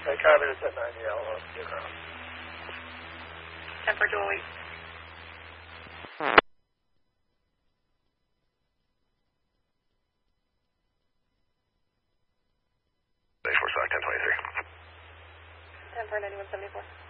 I copy this at 9 yellow. 10 for dual week. Base 4 stock 1023. 10 for 9174.